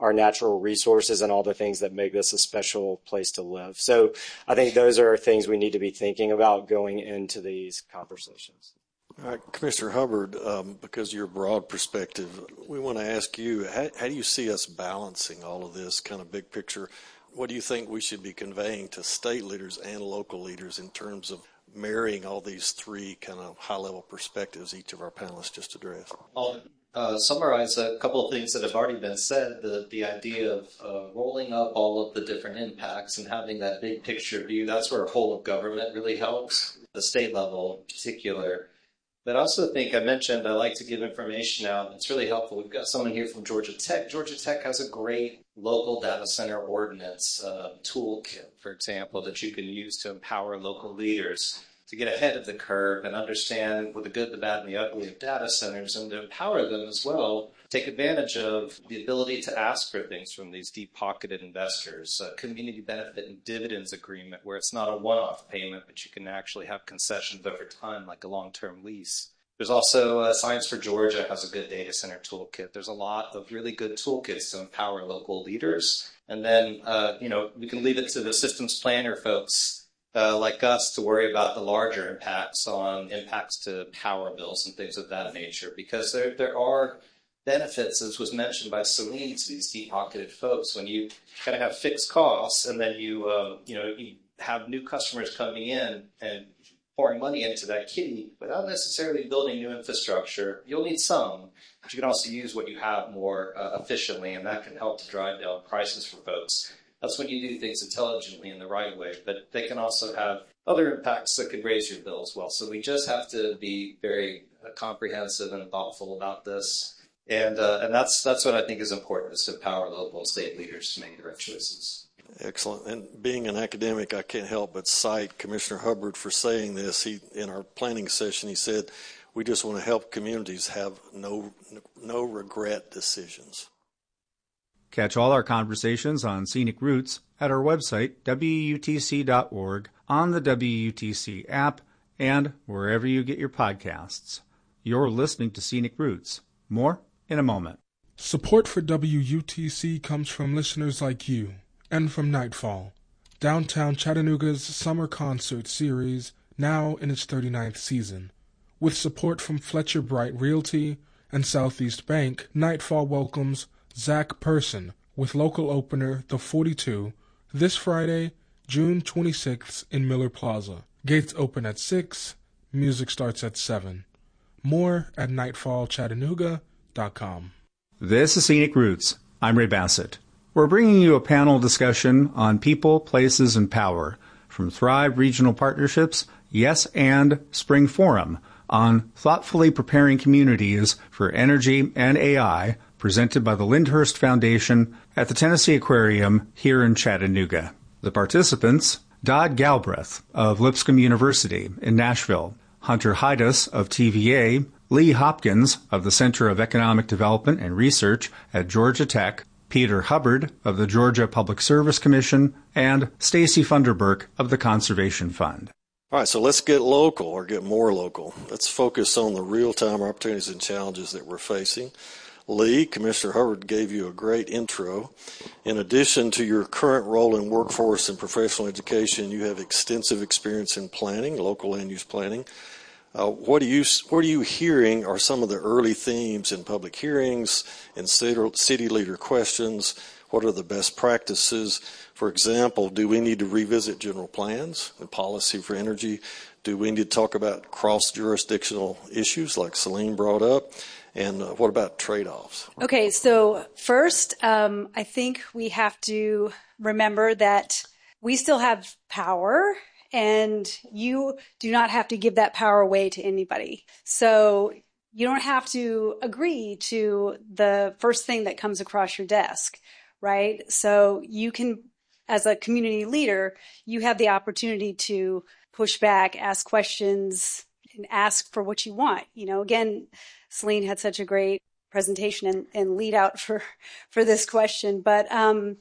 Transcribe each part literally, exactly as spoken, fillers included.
our natural resources and all the things that make this a special place to live. So I think those are things we need to be thinking about going into these conversations. All right, Commissioner Hubbard, um, because of your broad perspective, we want to ask you, how, how do you see us balancing all of this kind of big picture? What do you think we should be conveying to state leaders and local leaders in terms of marrying all these three kind of high-level perspectives each of our panelists just addressed? I'll uh, summarize a couple of things that have already been said. The, the idea of uh, rolling up all of the different impacts and having that big picture view, that's where whole of government really helps, the state level in particular. But I also think I mentioned I like to give information out. It's really helpful. We've got someone here from Georgia Tech. Georgia Tech has a great local data center ordinance uh, toolkit, for example, that you can use to empower local leaders to get ahead of the curve and understand what the good, the bad, and the ugly of data centers, and to empower them as well, take advantage of the ability to ask for things from these deep-pocketed investors, a community benefit and dividends agreement where it's not a one-off payment, but you can actually have concessions over time, like a long-term lease. There's also uh, Science for Georgia has a good data center toolkit. There's a lot of really good toolkits to empower local leaders. And then, uh, you know, we can leave it to the systems planner folks Uh, like us to worry about the larger impacts on impacts to power bills and things of that nature, because there there are benefits, as was mentioned by Celine, to these deep-pocketed folks. When you kind of have fixed costs and then you uh, you know you have new customers coming in and pouring money into that kitty without necessarily building new infrastructure, you'll need some, but you can also use what you have more uh, efficiently, and that can help to drive down prices for folks. That's when you do things intelligently in the right way, but they can also have other impacts that could raise your bill as well. So we just have to be very uh, comprehensive and thoughtful about this. And uh, and that's that's what I think is important, is to empower local and state leaders to make the right choices. Excellent. And being an academic, I can't help but cite Commissioner Hubbard for saying this. He, in our planning session, he said, we just want to help communities have no no regret decisions. Catch all our conversations on Scenic Routes at our website, W U T C dot org, on the W U T C app, and wherever you get your podcasts. You're listening to Scenic Routes. More in a moment. Support for W U T C comes from listeners like you and from Nightfall, downtown Chattanooga's summer concert series, now in its thirty-ninth season. With support from Fletcher Bright Realty and Southeast Bank, Nightfall welcomes Zach Person with local opener The forty-two this Friday, June twenty-sixth in Miller Plaza. Gates open at six, music starts at seven. More at nightfall chattanooga dot com. This is Scenic Routes. I'm Ray Bassett. We're bringing you a panel discussion on people, places, and power from Thrive Regional Partnerships, Yes and Spring Forum on thoughtfully preparing communities for energy and A I, presented by the Lyndhurst Foundation at the Tennessee Aquarium here in Chattanooga. The participants, Dodd Galbraith of Lipscomb University in Nashville, Hunter Haidas of T V A, Lee Hopkins of the Center of Economic Development and Research at Georgia Tech, Peter Hubbard of the Georgia Public Service Commission, and Stacy Funderburk of the Conservation Fund. All right, so let's get local or get more local. Let's focus on the real-time opportunities and challenges that we're facing. Lee, Commissioner Hubbard gave you a great intro. In addition to your current role in workforce and professional education, you have extensive experience in planning, local land use planning. Uh, what are you what are you hearing are some of the early themes in public hearings and city leader questions? What are the best practices? For example, do we need to revisit general plans and policy for energy? Do we need to talk about cross-jurisdictional issues like Celine brought up? And uh, what about trade-offs? Okay, so first, um, I think we have to remember that we still have power, and you do not have to give that power away to anybody. So you don't have to agree to the first thing that comes across your desk, right? So you can, as a community leader, you have the opportunity to push back, ask questions, and ask for what you want. You know, again, Celine had such a great presentation and, and lead out for, for this question. But um,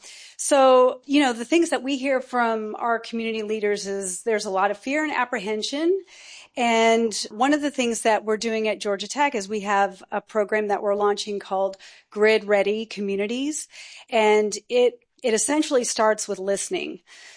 so, you know, the things that we hear from our community leaders is there's a lot of fear and apprehension. And one of the things that we're doing at Georgia Tech is we have a program that we're launching called Grid Ready Communities. And it, it essentially starts with listening.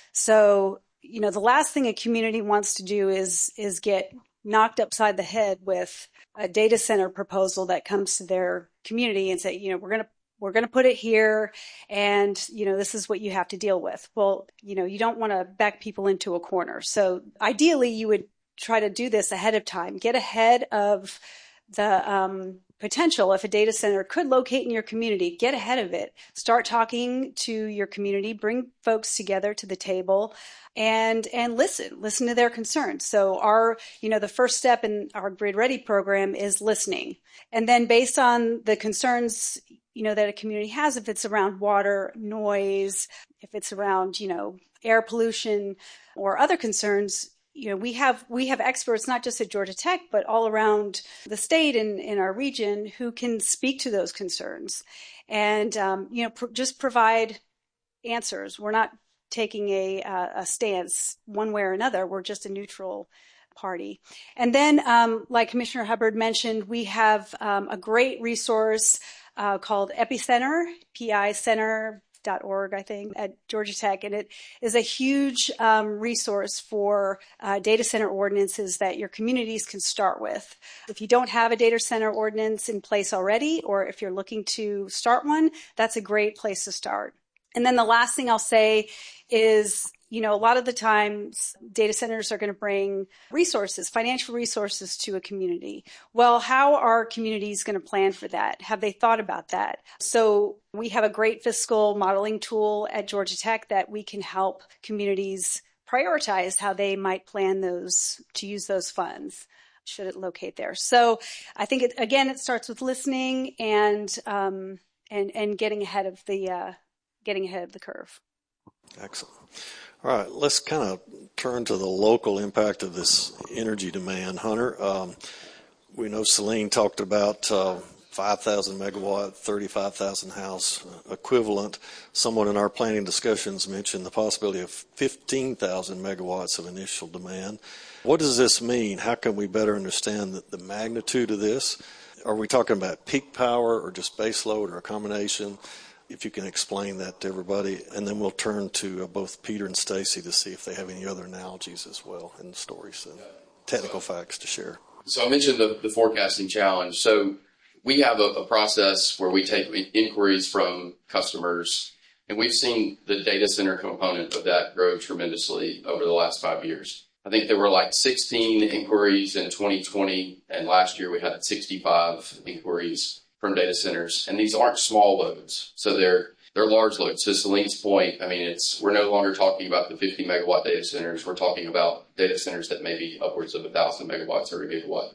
So, you know, the last thing a community wants to do is, is get knocked upside the head with a data center proposal that comes to their community and say, you know, we're going to We're going to put it here, and, you know, this is what you have to deal with. Well, you know, you don't want to back people into a corner. So ideally, you would try to do this ahead of time. Get ahead of the um, potential if a data center could locate in your community. Get ahead of it. Start talking to your community. Bring folks together to the table and and listen. Listen to their concerns. So our, you know, the first step in our Grid Ready program is listening. And then based on the concerns, you know, that a community has, if it's around water, noise, if it's around, you know, air pollution or other concerns, you know, we have we have experts not just at Georgia Tech, but all around the state and in our region who can speak to those concerns and, um, you know, pr- just provide answers. We're not taking a, uh, a stance one way or another. We're just a neutral party. And then, um, like Commissioner Hubbard mentioned, we have um, a great resource Uh, called Epicenter, P I center dot org, I think, at Georgia Tech. And it is a huge um, resource for uh, data center ordinances that your communities can start with. If you don't have a data center ordinance in place already, or if you're looking to start one, that's a great place to start. And then the last thing I'll say is, you know, a lot of the times data centers are going to bring resources, financial resources to a community. Well, how are communities going to plan for that? Have they thought about that? So we have a great fiscal modeling tool at Georgia Tech that we can help communities prioritize how they might plan those to use those funds should it locate there. So I think, it, again, it starts with listening and um, and and getting ahead of the uh, getting ahead of the curve. Excellent. All right, let's kind of turn to the local impact of this energy demand, Hunter. Um, we know Celine talked about uh, five thousand megawatt, thirty-five thousand house equivalent. Someone in our planning discussions mentioned the possibility of fifteen thousand megawatts of initial demand. What does this mean? How can we better understand the, the magnitude of this? Are we talking about peak power or just base load or a combination? If you can explain that to everybody, and then we'll turn to uh, both Peter and Stacy to see if they have any other analogies as well and stories and technical facts to share. So I mentioned the, the forecasting challenge. So we have a, a process where we take inquiries from customers, and we've seen the data center component of that grow tremendously over the last five years. I think there were like sixteen inquiries in twenty twenty, and last year we had sixty-five inquiries from data centers, and these aren't small loads, so they're they're large loads. To Celine's point, I mean, it's we're no longer talking about the fifty megawatt data centers. We're talking about data centers that may be upwards of a thousand megawatts or a gigawatt.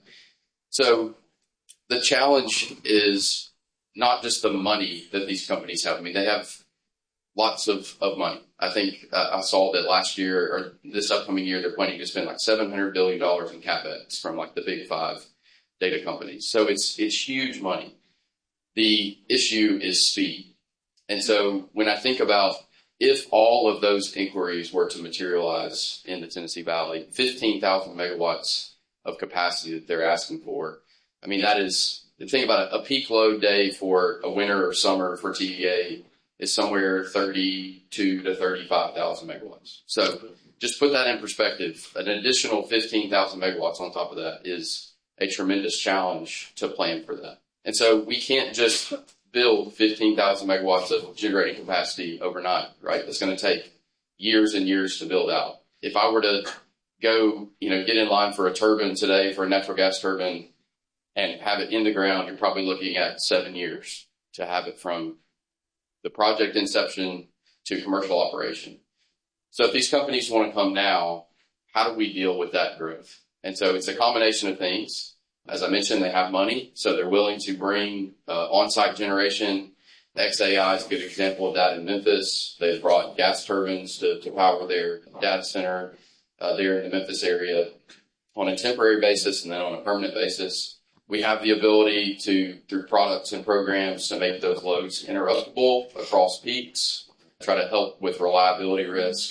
So the challenge is not just the money that these companies have. I mean, they have lots of, of money. I think uh, I saw that last year or this upcoming year, they're planning to spend like seven hundred billion dollars in CapEx from like the big five data companies. So it's it's huge money. The issue is speed. And so when I think about if all of those inquiries were to materialize in the Tennessee Valley, fifteen thousand megawatts of capacity that they're asking for, I mean, that is, the thing about a peak load day for a winter or summer for T V A is somewhere thirty-two to thirty-five thousand megawatts. So just put that in perspective. An additional fifteen thousand megawatts on top of that is a tremendous challenge to plan for that. And so we can't just build fifteen thousand megawatts of generating capacity overnight, right? That's going to take years and years to build out. If I were to go, you know, get in line for a turbine today, for a natural gas turbine, and have it in the ground, you're probably looking at seven years to have it from the project inception to commercial operation. So if these companies want to come now, how do we deal with that growth? And so it's a combination of things. As I mentioned, they have money, so they're willing to bring uh, on-site generation. X A I is a good example of that in Memphis. They've brought gas turbines to, to power their data center uh, there in the Memphis area on a temporary basis and then on a permanent basis. We have the ability to, through products and programs, to make those loads interruptible across peaks, try to help with reliability risk.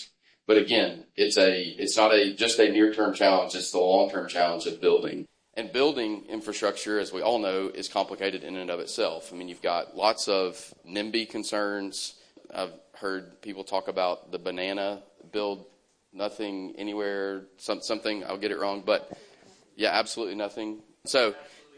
But again, it's a it's not a just a near-term challenge. It's the long-term challenge of building. And building infrastructure, as we all know, is complicated in and of itself. I mean, you've got lots of NIMBY concerns. I've heard people talk about the banana build nothing anywhere, some, something, I'll get it wrong, but yeah, absolutely nothing. So,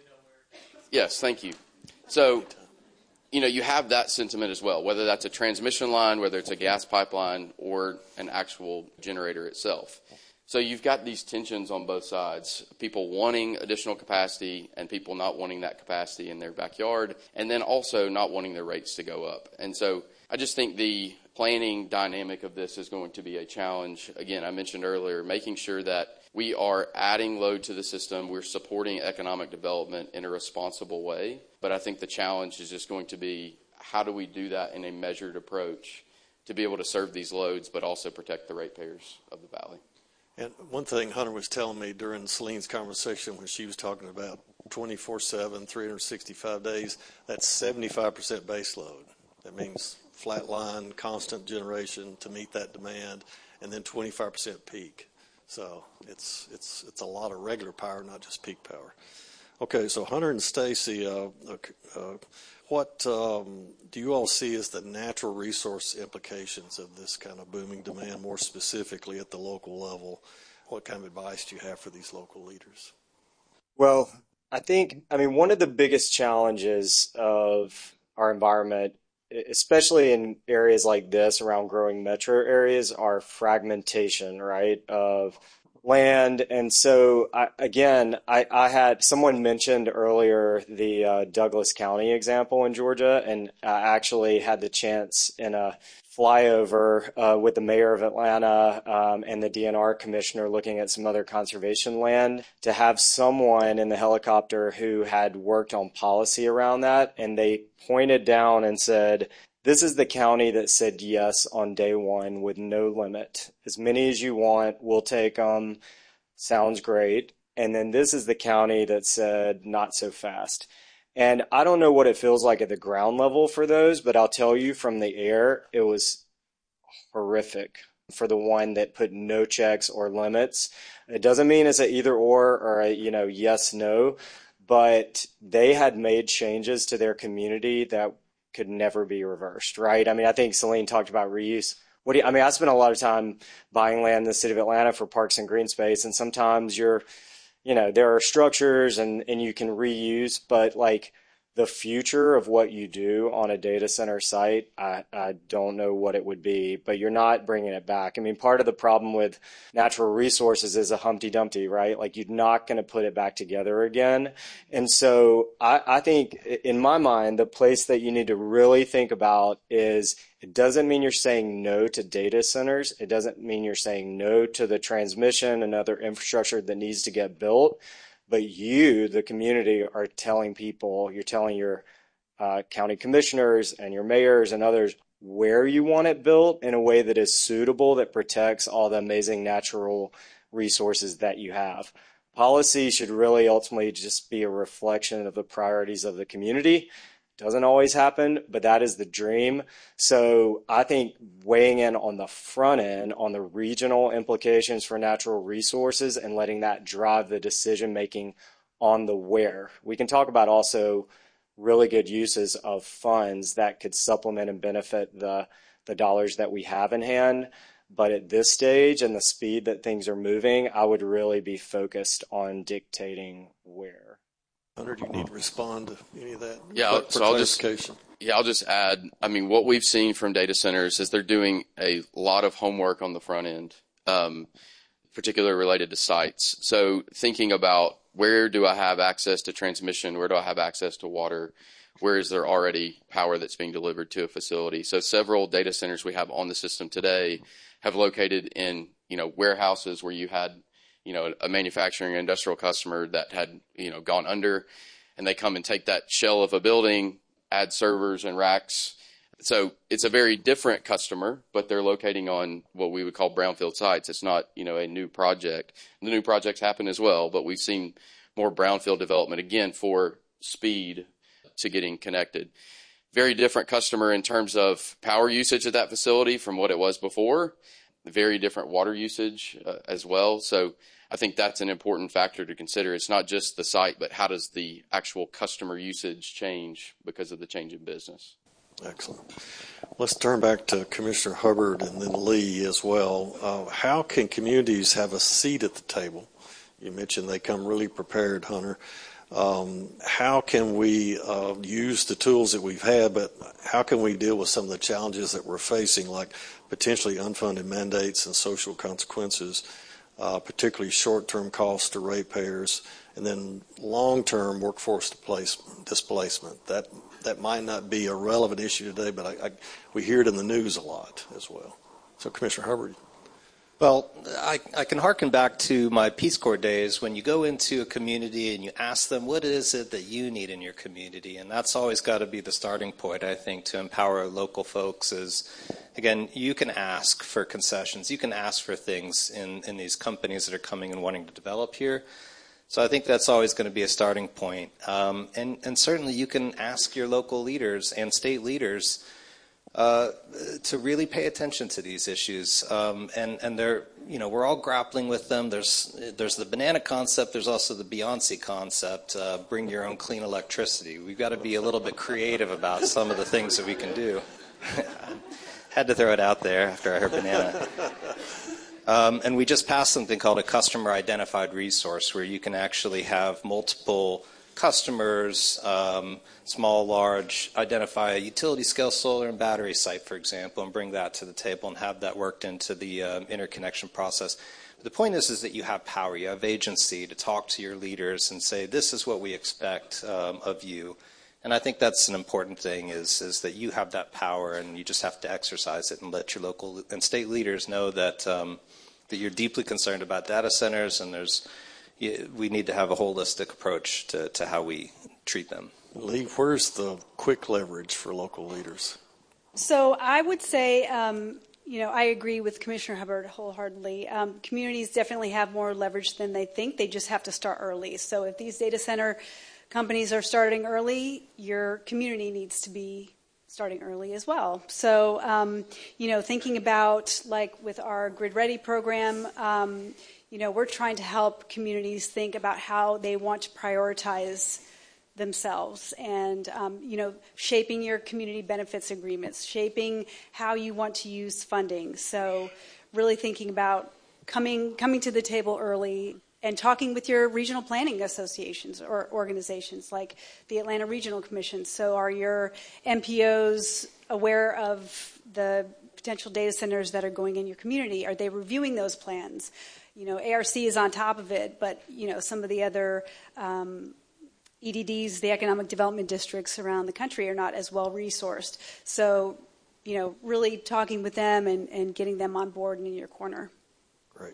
yes, thank you. So, you know, you have that sentiment as well, whether that's a transmission line, whether it's a gas pipeline, or an actual generator itself. So you've got these tensions on both sides, people wanting additional capacity and people not wanting that capacity in their backyard, and then also not wanting their rates to go up. And so I just think the planning dynamic of this is going to be a challenge. Again, I mentioned earlier, making sure that we are adding load to the system, we're supporting economic development in a responsible way. But I think the challenge is just going to be, how do we do that in a measured approach to be able to serve these loads but also protect the ratepayers of the valley? And one thing Hunter was telling me during Celine's conversation when she was talking about twenty-four seven, three hundred sixty-five days, that's seventy-five percent base load. That means flat line, constant generation to meet that demand, and then twenty-five percent peak. So it's it's it's a lot of regular power, not just peak power. Okay, so Hunter and Stacy, uh, uh, what um, do you all see as the natural resource implications of this kind of booming demand, more specifically at the local level? What kind of advice do you have for these local leaders? Well, I think, I mean, one of the biggest challenges of our environment, especially in areas like this around growing metro areas, are fragmentation, right, of land. And so, I, again, I, I had someone mentioned earlier the uh, Douglas County example in Georgia, and I actually had the chance in a flyover uh, with the mayor of Atlanta um, and the D N R commissioner looking at some other conservation land to have someone in the helicopter who had worked on policy around that. And they pointed down and said, this is the county that said yes on day one with no limit. As many as you want, we'll take them. Sounds great. And then this is the county that said not so fast. And I don't know what it feels like at the ground level for those, but I'll tell you from the air, it was horrific for the one that put no checks or limits. It doesn't mean it's a either or or a, you know, yes, no, but they had made changes to their community that could never be reversed, right? I mean, I think Celine talked about reuse. What do you, I mean, I spent a lot of time buying land in the city of Atlanta for parks and green space, and sometimes you're, you know, there are structures and, and you can reuse, but like the future of what you do on a data center site, I, I don't know what it would be, but you're not bringing it back. I mean, part of the problem with natural resources is a Humpty Dumpty, right? Like you're not going to put it back together again. And so I, I think in my mind, the place that you need to really think about is it doesn't mean you're saying no to data centers. It doesn't mean you're saying no to the transmission and other infrastructure that needs to get built. But you, the community, are telling people, you're telling your uh, county commissioners and your mayors and others where you want it built in a way that is suitable, that protects all the amazing natural resources that you have. Policy should really ultimately just be a reflection of the priorities of the community. Doesn't always happen, but that is the dream. So I think weighing in on the front end, on the regional implications for natural resources and letting that drive the decision making on the where. We can talk about also really good uses of funds that could supplement and benefit the, the dollars that we have in hand. But at this stage and the speed that things are moving, I would really be focused on dictating where. Hunter, do you need to respond to any of that? Yeah, for so I'll just yeah, I'll just add. I mean, what we've seen from data centers is they're doing a lot of homework on the front end, um, particularly related to sites. So thinking about where do I have access to transmission, where do I have access to water, where is there already power that's being delivered to a facility. So several data centers we have on the system today have located in you know warehouses where you had. you know, a manufacturing industrial customer that had, you know, gone under, and they come and take that shell of a building, add servers and racks. So it's a very different customer, but they're locating on what we would call brownfield sites. It's not, you know, a new project. The new projects happen as well, but we've seen more brownfield development, again, for speed to getting connected. Very different customer in terms of power usage at that facility from what it was before. very different water usage uh, as well. So I think that's an important factor to consider. It's not just the site, but how does the actual customer usage change because of the change in business? Excellent. Let's turn back to Commissioner Hubbard and then Lee as well. Uh, how can communities have a seat at the table? You mentioned they come really prepared, Hunter. Um, how can we uh, use the tools that we've had, but how can we deal with some of the challenges that we're facing, like potentially unfunded mandates and social consequences, uh, particularly short-term costs to ratepayers, and then long-term workforce displacement? That that might not be a relevant issue today, but I, I, we hear it in the news a lot as well. So, Commissioner Hubbard. Well, I, I can harken back to my Peace Corps days when you go into a community and you ask them, what is it that you need in your community? And that's always got to be the starting point, I think, to empower local folks is, again, you can ask for concessions. You can ask for things in, in these companies that are coming and wanting to develop here. So I think that's always going to be a starting point. Um, and, and certainly you can ask your local leaders and state leaders uh, to really pay attention to these issues. Um, and, and they're, you know, we're all grappling with them. There's, there's the banana concept. There's also the Beyonce concept, uh, bring your own clean electricity. We've got to be a little bit creative about some of the things that we can do. Had to throw it out there after I heard banana. Um, and we just passed something called a customer identified resource, where you can actually have multiple customers, um, small, large, identify a utility scale solar and battery site, for example, and bring that to the table and have that worked into the um, interconnection process. But the point is, is that you have power, you have agency to talk to your leaders and say, this is what we expect um, of you. And I think that's an important thing, is, is that you have that power and you just have to exercise it and let your local and state leaders know that um, that you're deeply concerned about data centers, and there's we need to have a holistic approach to, to how we treat them. Lee, where's the quick leverage for local leaders? So I would say, um, you know, I agree with Commissioner Hubbard wholeheartedly. Um, communities definitely have more leverage than they think. They just have to start early. So if these data center companies are starting early, your community needs to be starting early as well. So, um, you know, thinking about, like with our Grid Ready program, um, you know, we're trying to help communities think about how they want to prioritize themselves and, um, you know, shaping your community benefits agreements, shaping how you want to use funding. So really thinking about coming coming to the table early and talking with your regional planning associations or organizations like the Atlanta Regional Commission. So are your M P Os aware of the potential data centers that are going in your community? Are they reviewing those plans? You know, A R C is on top of it, but, you know, some of the other um, E D Ds, the economic development districts around the country, are not as well resourced. So, you know, really talking with them and, and getting them on board and in your corner. Great.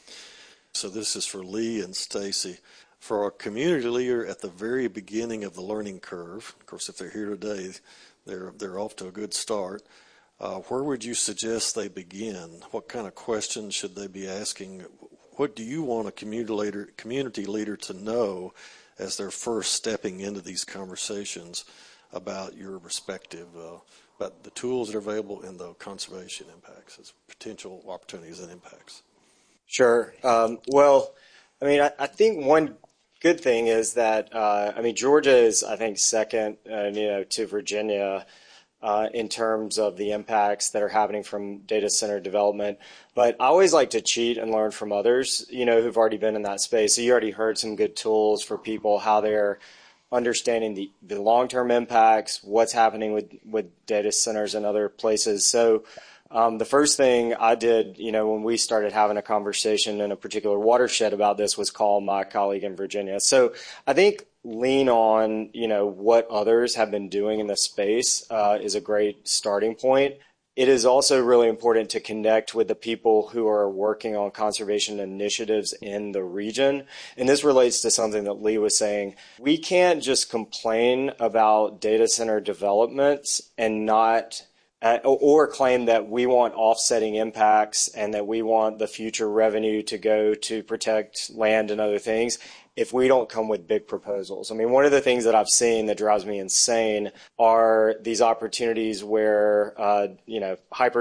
So this is for Lee and Stacy. For a community leader at the very beginning of the learning curve, of course, if they're here today, they're they're off to a good start. Uh, where would you suggest they begin? What kind of questions should they be asking? What do you want a community leader community leader to know as they're first stepping into these conversations about your respective, uh, about the tools that are available and the conservation impacts, as potential opportunities and impacts? Sure. Um, well, I mean, I, I think one good thing is that, uh, I mean, Georgia is, I think, second, uh, you know, to Virginia uh, in terms of the impacts that are happening from data center development. But I always like to cheat and learn from others, you know, who've already been in that space. So you already heard some good tools for people, how they're understanding the, the long-term impacts, what's happening with, with data centers and other places. So Um, the first thing I did, you know, when we started having a conversation in a particular watershed about this was call my colleague in Virginia. So I think lean on, you know, what others have been doing in this space uh, is a great starting point. It is also really important to connect with the people who are working on conservation initiatives in the region. And this relates to something that Lee was saying. We can't just complain about data center developments and not Uh, or claim that we want offsetting impacts and that we want the future revenue to go to protect land and other things if we don't come with big proposals. I mean, one of the things that I've seen that drives me insane are these opportunities where, uh, you know, hyper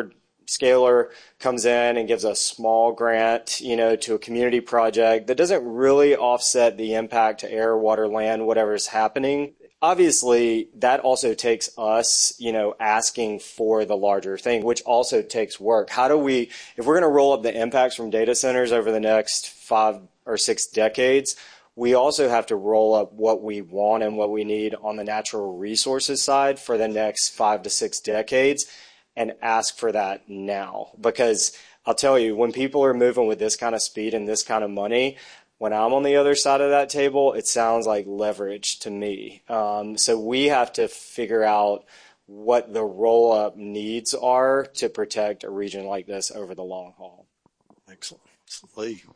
hyperscaler comes in and gives a small grant, you know, to a community project that doesn't really offset the impact to air, water, land, whatever is happening. Obviously, that also takes us, you know, asking for the larger thing, which also takes work. How do we, if we're going to roll up the impacts from data centers over the next five or six decades, we also have to roll up what we want and what we need on the natural resources side for the next five to six decades and ask for that now. Because I'll tell you, when people are moving with this kind of speed and this kind of money, when I'm on the other side of that table, it sounds like leverage to me. Um, so we have to figure out what the roll-up needs are to protect a region like this over the long haul. Excellent. Lee.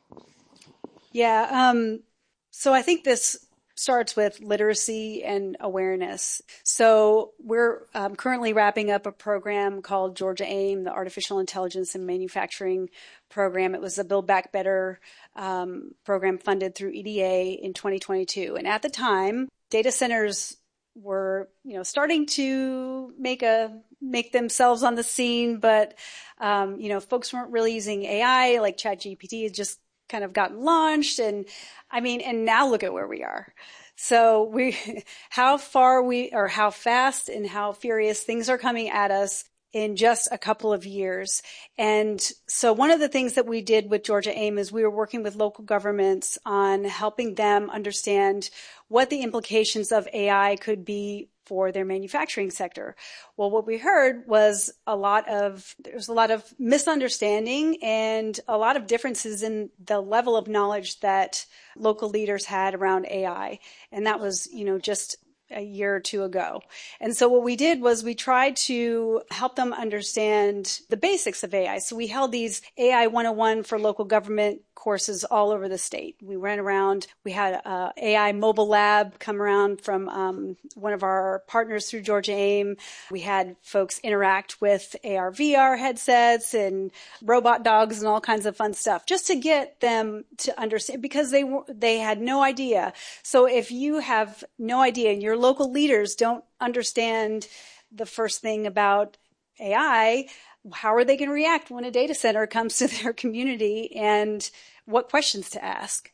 Yeah, um, so I think this starts with literacy and awareness. So we're um, currently wrapping up a program called Georgia AIM, the Artificial Intelligence and Manufacturing Program. It was a Build Back Better um, program funded through E D A in twenty twenty-two. And at the time, data centers were, you know, starting to make a make themselves on the scene, but um, you know, folks weren't really using A I. Like ChatGPT had just kind of gotten launched, and I mean, and now look at where we are. So we, how far we, or how fast and how furious things are coming at us in just a couple of years. And so one of the things that we did with Georgia AIM is we were working with local governments on helping them understand what the implications of A I could be for their manufacturing sector. Well, what we heard was a lot of, there's a lot of misunderstanding and a lot of differences in the level of knowledge that local leaders had around A I. And that was, you know, just a year or two ago. And so what we did was we tried to help them understand the basics of A I. So we held these A I one oh one for local government courses all over the state. We ran around, we had a A I mobile lab come around from um, one of our partners through Georgia AIM. We had folks interact with A R V R headsets and robot dogs and all kinds of fun stuff just to get them to understand, because they they had no idea. So if you have no idea and your local leaders don't understand the first thing about A I, how are they going to react when a data center comes to their community, and what questions to ask?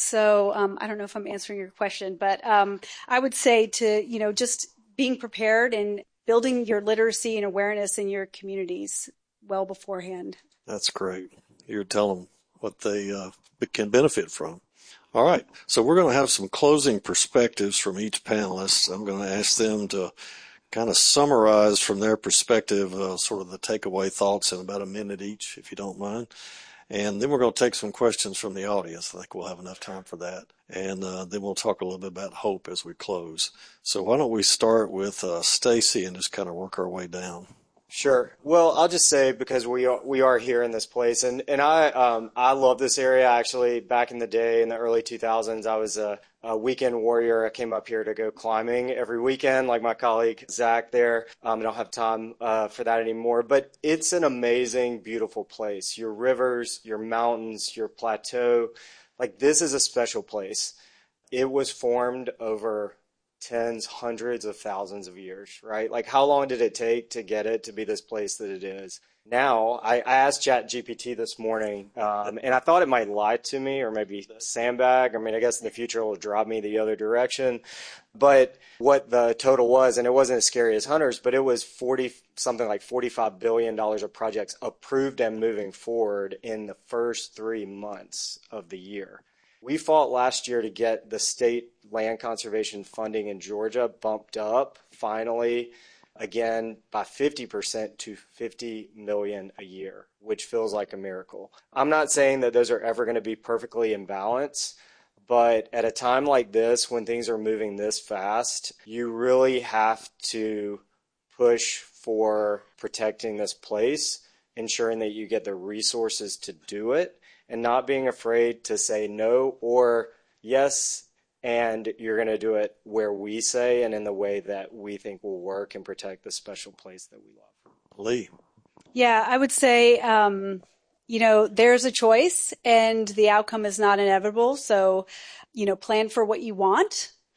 So um, I don't know if I'm answering your question, but um, I would say to, you know, just being prepared and building your literacy and awareness in your communities well beforehand. That's great. You're telling them what they uh, can benefit from. All right. So we're going to have some closing perspectives from each panelist. I'm going to ask them to kind of summarize from their perspective uh, sort of the takeaway thoughts in about a minute each, if you don't mind. And then we're going to take some questions from the audience. I think we'll have enough time for that. And uh, then we'll talk a little bit about hope as we close. So why don't we start with uh, Stacy and just kind of work our way down. Sure. Well, I'll just say, because we are, we are here in this place, and, and I um, I love this area. Actually, back in the day, in the early two thousands, I was a, a weekend warrior. I came up here to go climbing every weekend, like my colleague Zach there. Um, I don't have time uh, for that anymore, but it's an amazing, beautiful place. Your rivers, your mountains, your plateau, like this is a special place. It was formed over tens, hundreds of thousands of years, right? Like, how long did it take to get it to be this place that it is? Now, I, I asked ChatGPT this morning, um, and I thought it might lie to me or maybe sandbag. I mean, I guess in the future it will drive me the other direction. But what the total was, and it wasn't as scary as Hunter's, but it was forty, something like forty-five billion dollars of projects approved and moving forward in the first three months of the year. We fought last year to get the state land conservation funding in Georgia bumped up, finally, again, by fifty percent to fifty million dollars a year, which feels like a miracle. I'm not saying that those are ever going to be perfectly in balance, but at a time like this, when things are moving this fast, you really have to push for protecting this place, ensuring that you get the resources to do it, and not being afraid to say no or yes, and you're going to do it where we say and in the way that we think will work and protect the special place that we love. Lee. Yeah, I would say, um, you know, there's a choice and the outcome is not inevitable. So, you know, plan for what you want.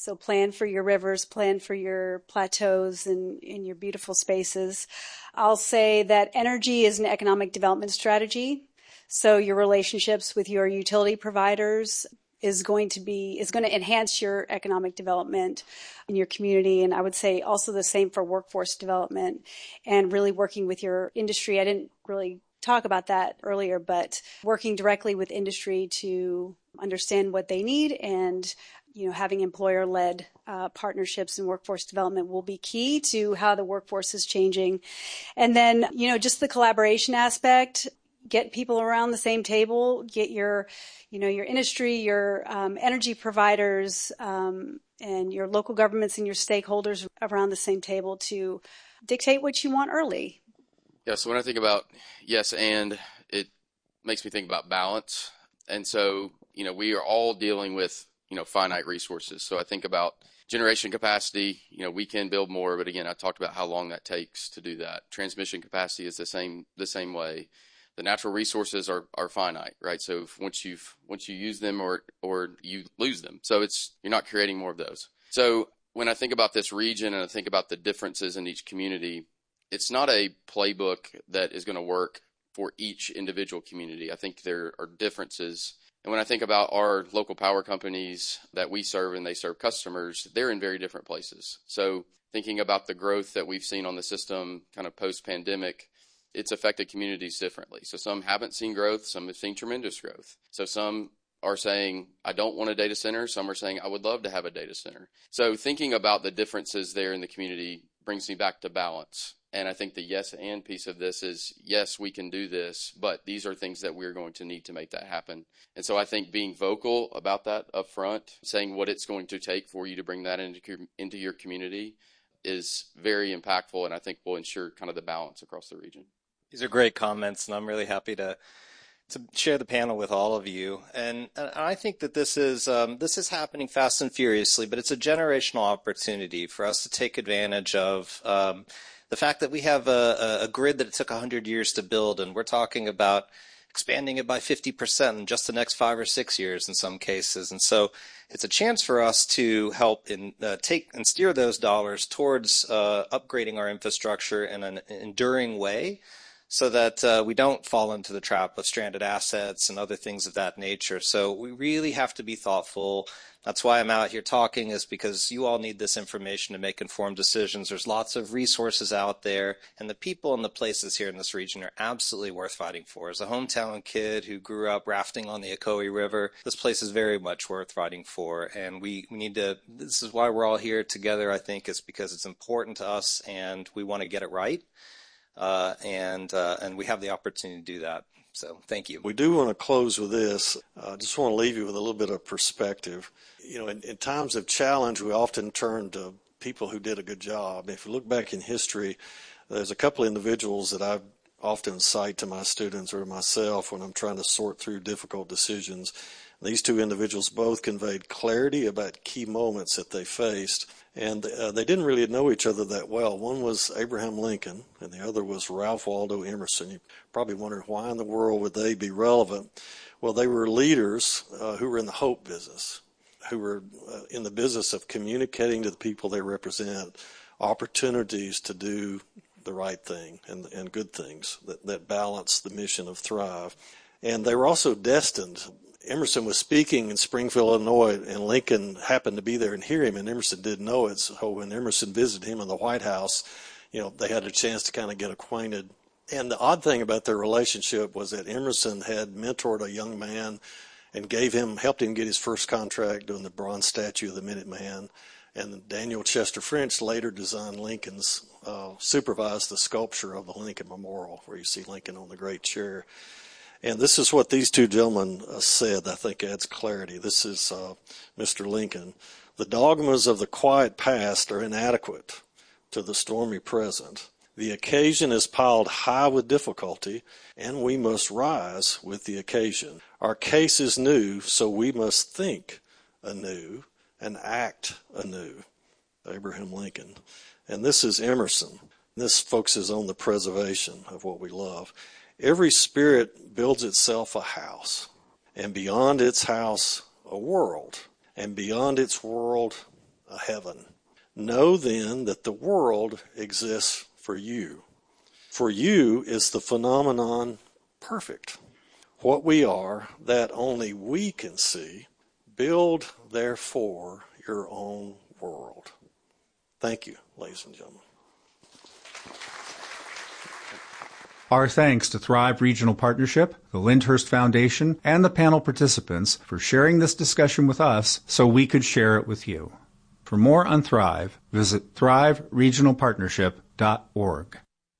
So plan for your rivers, plan for your plateaus and, and your beautiful spaces. I'll say that energy is an economic development strategy. So your relationships with your utility providers is going to be, is going to enhance your economic development in your community. And I would say also the same for workforce development and really working with your industry. I didn't really talk about that earlier, but working directly with industry to understand what they need and, you know, having employer-led uh, partnerships and workforce development will be key to how the workforce is changing. And then, you know, just the collaboration aspect, get people around the same table, get your, you know, your industry, your um, energy providers, um, and your local governments and your stakeholders around the same table to dictate what you want early. Yeah, so when I think about yes and, it makes me think about balance. And so, you know, we are all dealing with, you know, finite resources. So I think about generation capacity. You know, we can build more, but again, I talked about how long that takes to do that. Transmission capacity is the same the same way. The natural resources are, are finite, right? So if once you've once you use them or or you lose them, so it's you're not creating more of those. So when I think about this region and I think about the differences in each community, it's not a playbook that is going to work for each individual community. I think there are differences. And when I think about our local power companies that we serve and they serve customers, they're in very different places. So thinking about the growth that we've seen on the system kind of post-pandemic, it's affected communities differently. So some haven't seen growth, some have seen tremendous growth. So some are saying, I don't want a data center. Some are saying, I would love to have a data center. So thinking about the differences there in the community brings me back to balance. And I think the yes and piece of this is, yes, we can do this, but these are things that we're going to need to make that happen. And so I think being vocal about that up front, saying what it's going to take for you to bring that into, into your community is very impactful, and I think will ensure kind of the balance across the region. These are great comments, and I'm really happy to to share the panel with all of you. And, and I think that this is um, this is happening fast and furiously, but it's a generational opportunity for us to take advantage of um, the fact that we have a, a grid that it took one hundred years to build, and we're talking about expanding it by fifty percent in just the next five or six years in some cases. And so it's a chance for us to help in, uh, take and steer those dollars towards uh, upgrading our infrastructure in an enduring way, so that uh, we don't fall into the trap of stranded assets and other things of that nature. So we really have to be thoughtful. That's why I'm out here talking, is because you all need this information to make informed decisions. There's lots of resources out there, and the people and the places here in this region are absolutely worth fighting for. As a hometown kid who grew up rafting on the Ocoee River, this place is very much worth fighting for, and we, we need to, this is why we're all here together, I think, is because it's important to us and we want to get it right. Uh, and uh, and we have the opportunity to do that. So thank you. We do want to close with this. I uh, just want to leave you with a little bit of perspective. You know, in, in times of challenge, we often turn to people who did a good job. If you look back in history, there's a couple of individuals that I often cite to my students or to myself when I'm trying to sort through difficult decisions. These two individuals both conveyed clarity about key moments that they faced, and uh, they didn't really know each other that well. One was Abraham Lincoln, and the other was Ralph Waldo Emerson. You probably wondered, why in the world would they be relevant? Well, they were leaders uh, who were in the hope business, who were uh, in the business of communicating to the people they represent opportunities to do the right thing and, and good things that, that balance the mission of Thrive. And they were also destined. Emerson was speaking in Springfield, Illinois, and Lincoln happened to be there and hear him, and Emerson didn't know it. So when Emerson visited him in the White House, you know, they had a chance to kind of get acquainted. And the odd thing about their relationship was that Emerson had mentored a young man and gave him, helped him get his first contract doing the bronze statue of the Minuteman. And Daniel Chester French later designed Lincoln's, uh, supervised the sculpture of the Lincoln Memorial, where you see Lincoln on the great chair. And this is what these two gentlemen uh, said, I think adds clarity. This is uh, Mister Lincoln. The dogmas of the quiet past are inadequate to the stormy present. The occasion is piled high with difficulty, and we must rise with the occasion. Our case is new, so we must think anew and act anew. Abraham Lincoln. And this is Emerson. This focuses on the preservation of what we love. Every spirit builds itself a house, and beyond its house, a world, and beyond its world, a heaven. Know then that the world exists for you. For you is the phenomenon perfect. What we are, that only we can see. Build, therefore, your own world. Thank you, ladies and gentlemen. Our thanks to Thrive Regional Partnership, the Lyndhurst Foundation, and the panel participants for sharing this discussion with us so we could share it with you. For more on Thrive, visit thrive regional partnership dot org.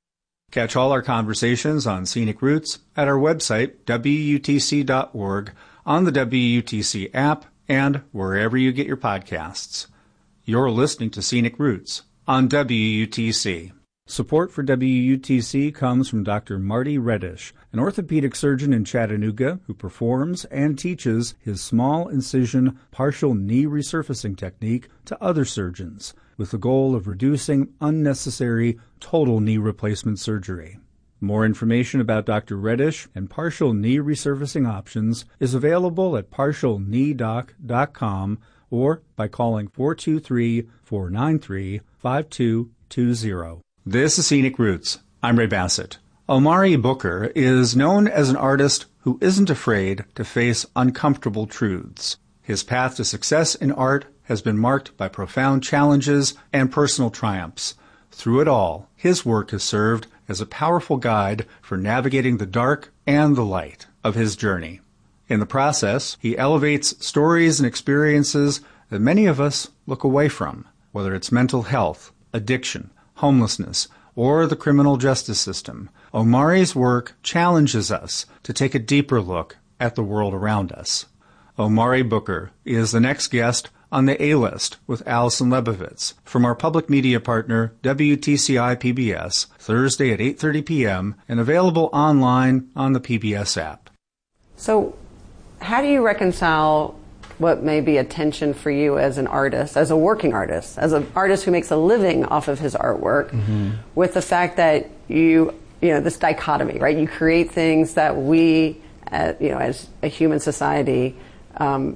Catch all our conversations on Scenic Roots at our website, W U T C dot org, on the W U T C app, and wherever you get your podcasts. You're listening to Scenic Roots on W U T C. Support for W U T C comes from Doctor Marty Reddish, an orthopedic surgeon in Chattanooga who performs and teaches his small incision partial knee resurfacing technique to other surgeons with the goal of reducing unnecessary total knee replacement surgery. More information about Doctor Reddish and partial knee resurfacing options is available at partial knee doc dot com or by calling four two three, four nine three, five two two zero. This is Scenic Roots. I'm Ray Bassett. Omari Booker is known as an artist who isn't afraid to face uncomfortable truths. His path to success in art has been marked by profound challenges and personal triumphs. Through it all, his work has served as a powerful guide for navigating the dark and the light of his journey. In the process, he elevates stories and experiences that many of us look away from, whether it's mental health, addiction, homelessness, or the criminal justice system. Omari's work challenges us to take a deeper look at the world around us. Omari Booker is the next guest on the A-List with Allison Lebovitz from our public media partner W T C I P B S, Thursday at eight thirty p.m. and available online on the P B S app. So how do you reconcile what may be a tension for you as an artist, as a working artist, as an artist who makes a living off of his artwork, mm-hmm. with the fact that you, you know, this dichotomy, right? You create things that we, uh, you know, as a human society, um,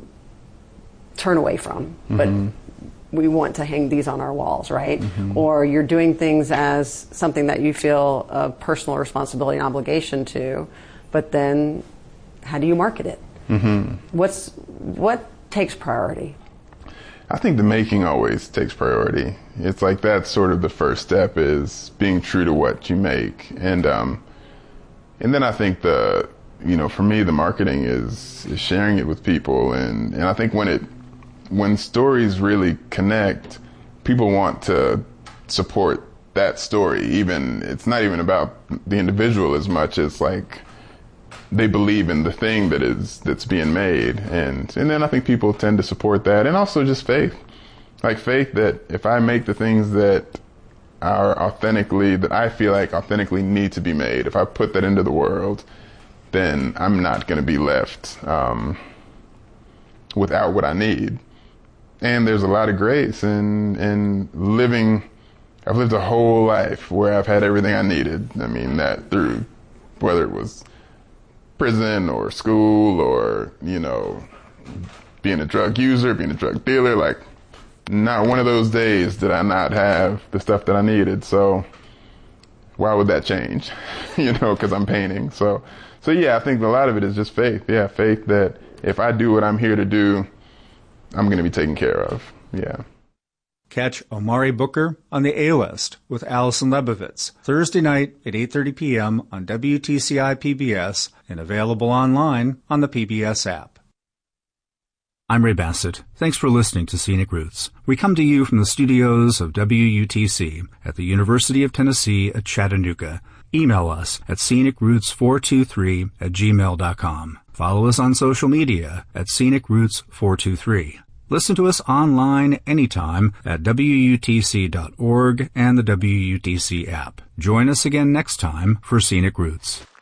turn away from, mm-hmm. but we want to hang these on our walls, right? Mm-hmm. Or you're doing things as something that you feel a personal responsibility and obligation to, but then how do you market it? Mm-hmm. What's what takes priority? I think the making always takes priority. It's like that's sort of the first step, is being true to what you make, and um, and then I think the you know for me the marketing is, is sharing it with people, and and I think when it when stories really connect, people want to support that story. Even it's not even about the individual as much as like they believe in the thing that is that's being made, and and then I think people tend to support that, and also just faith, like faith that if I make the things that are authentically that I feel like authentically need to be made, if I put that into the world, then I'm not going to be left um, without what I need. And there's a lot of grace in in living. I've lived a whole life where I've had everything I needed. I mean that through whether it was prison or school or, you know, being a drug user, being a drug dealer, like not one of those days did I not have the stuff that I needed. So why would that change? you know, because I'm painting. So, so yeah, I think a lot of it is just faith. Yeah, faith that if I do what I'm here to do, I'm going to be taken care of. Yeah. Catch Omari Booker on the A-List with Allison Lebovitz, Thursday night at eight thirty p.m. on W T C I P B S and available online on the P B S app. I'm Ray Bassett. Thanks for listening to Scenic Roots. We come to you from the studios of W U T C at the University of Tennessee at Chattanooga. Email us at scenic roots four two three at gmail dot com. Follow us on social media at scenic roots four two three. Listen to us online anytime at W U T C dot org and the W U T C app. Join us again next time for Scenic Roots.